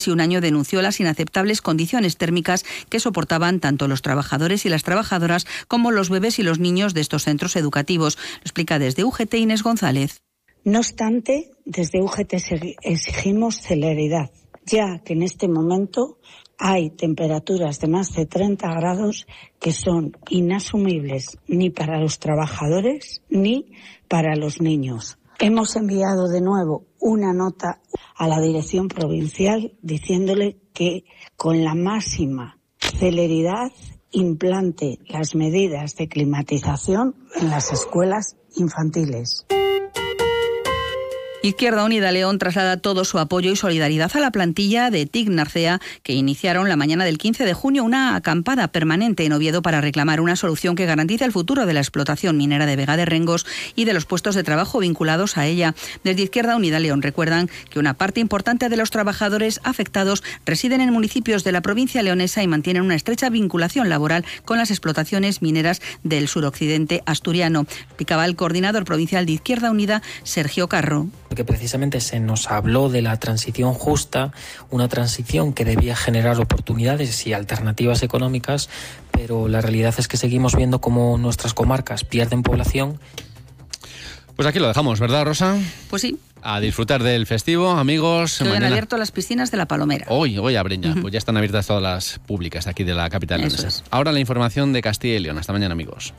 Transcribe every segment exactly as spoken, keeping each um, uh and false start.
y un año denunció las inaceptables condiciones térmicas que soportaban tanto los trabajadores y las trabajadoras como los bebés y los niños de estos centros educativos. Lo explica desde U G T Inés González. No obstante, desde U G T exigimos celeridad, ya que en este momento hay temperaturas de más de treinta grados que son inasumibles ni para los trabajadores ni para los niños. Hemos enviado de nuevo una nota a la Dirección Provincial diciéndole que con la máxima celeridad implante las medidas de climatización en las escuelas infantiles. Izquierda Unida León traslada todo su apoyo y solidaridad a la plantilla de T I C Narcea, que iniciaron la mañana del quince de junio una acampada permanente en Oviedo para reclamar una solución que garantice el futuro de la explotación minera de Vega de Rengos y de los puestos de trabajo vinculados a ella. Desde Izquierda Unida León recuerdan que una parte importante de los trabajadores afectados residen en municipios de la provincia leonesa y mantienen una estrecha vinculación laboral con las explotaciones mineras del suroccidente asturiano. Explicaba el coordinador provincial de Izquierda Unida, Sergio Carro. Porque precisamente se nos habló de la transición justa, una transición que debía generar oportunidades y alternativas económicas, pero la realidad es que seguimos viendo cómo nuestras comarcas pierden población. Pues aquí lo dejamos, ¿verdad, Rosa? Pues sí. A disfrutar del festivo, amigos. Hoy mañana... han abierto las piscinas de La Palomera. Hoy, hoy abren ya, uh-huh. Pues ya están abiertas todas las públicas aquí de la capital leonesa. Es. Ahora la información de Castilla y León. Hasta mañana, amigos.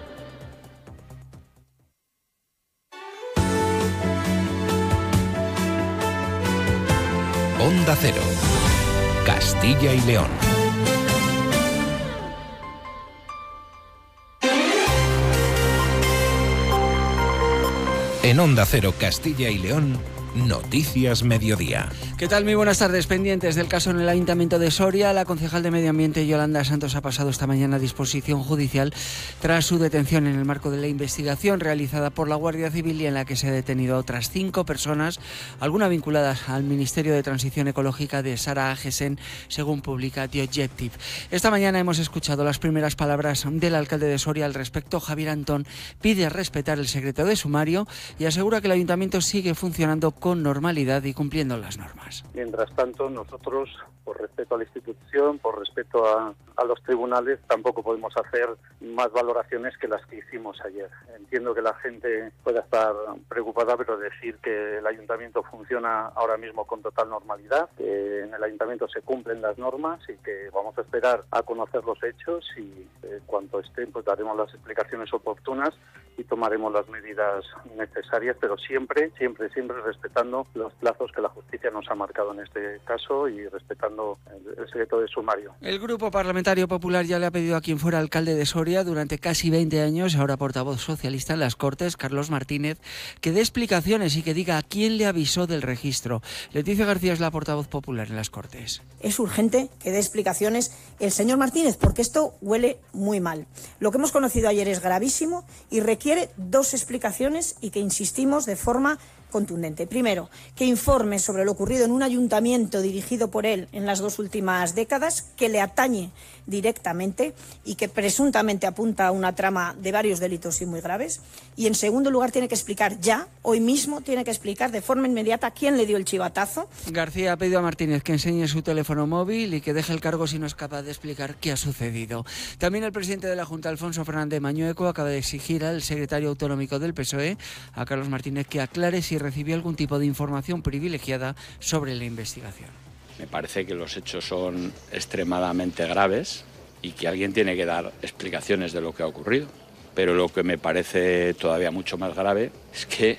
Onda Cero, Castilla y León. En Onda Cero, Castilla y León, Noticias Mediodía. ¿Qué tal? Muy buenas tardes. Pendientes del caso en el Ayuntamiento de Soria, la concejal de Medio Ambiente, Yolanda Santos, ha pasado esta mañana a disposición judicial tras su detención en el marco de la investigación realizada por la Guardia Civil y en la que se ha detenido a otras cinco personas, algunas vinculadas al Ministerio de Transición Ecológica de Sara Agesen, según publica The Objective. Esta mañana hemos escuchado las primeras palabras del alcalde de Soria al respecto. Javier Antón pide respetar el secreto de sumario y asegura que el Ayuntamiento sigue funcionando con normalidad y cumpliendo las normas. Mientras tanto, nosotros, por respeto a la institución, por respeto a, a los tribunales, tampoco podemos hacer más valoraciones que las que hicimos ayer. Entiendo que la gente pueda estar preocupada, pero decir que el ayuntamiento funciona ahora mismo con total normalidad, que en el ayuntamiento se cumplen las normas y que vamos a esperar a conocer los hechos y en cuanto estén, pues daremos las explicaciones oportunas y tomaremos las medidas necesarias, pero siempre, siempre, siempre respetando los plazos que la justicia nos ha marcado en este caso y respetando el, el secreto de sumario. El Grupo Parlamentario Popular ya le ha pedido a quien fuera alcalde de Soria durante casi veinte años, ahora portavoz socialista en las Cortes, Carlos Martínez, que dé explicaciones y que diga a quién le avisó del registro. Leticia García es la portavoz popular en las Cortes. Es urgente que dé explicaciones el señor Martínez, porque esto huele muy mal. Lo que hemos conocido ayer es gravísimo y requiere dos explicaciones y que insistimos de forma contundente. Primero, que informe sobre lo ocurrido en un ayuntamiento dirigido por él en las dos últimas décadas, que le atañe directamente y que presuntamente apunta a una trama de varios delitos y muy graves. Y en segundo lugar, tiene que explicar ya, hoy mismo, tiene que explicar de forma inmediata quién le dio el chivatazo. García ha pedido a Martínez que enseñe su teléfono móvil y que deje el cargo si no es capaz de explicar qué ha sucedido. También el presidente de la Junta, Alfonso Fernández Mañueco, acaba de exigir al secretario autonómico del P S O E, a Carlos Martínez, que aclare si recibió algún tipo de información privilegiada sobre la investigación. Me parece que los hechos son extremadamente graves y que alguien tiene que dar explicaciones de lo que ha ocurrido. Pero lo que me parece todavía mucho más grave es que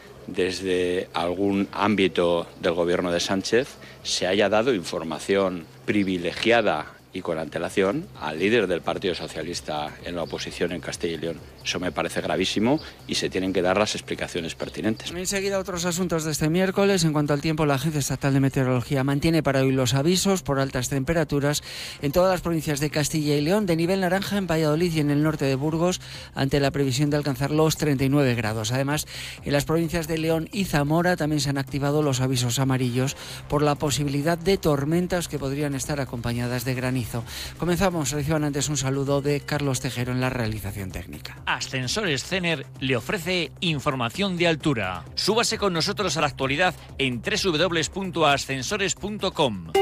desde algún ámbito del gobierno de Sánchez se haya dado información privilegiada y con antelación al líder del Partido Socialista en la oposición en Castilla y León. Eso me parece gravísimo y se tienen que dar las explicaciones pertinentes. Enseguida otros asuntos de este miércoles. En cuanto al tiempo, la Agencia Estatal de Meteorología mantiene para hoy los avisos por altas temperaturas en todas las provincias de Castilla y León, de nivel naranja en Valladolid y en el norte de Burgos, ante la previsión de alcanzar los treinta y nueve grados. Además, en las provincias de León y Zamora también se han activado los avisos amarillos por la posibilidad de tormentas que podrían estar acompañadas de granizo. granizo. Comenzamos, reciban antes un saludo de Carlos Tejero en la realización técnica. Ascensores Cener le ofrece información de altura. Súbase con nosotros a la actualidad en doble u doble u doble u punto ascensores punto com.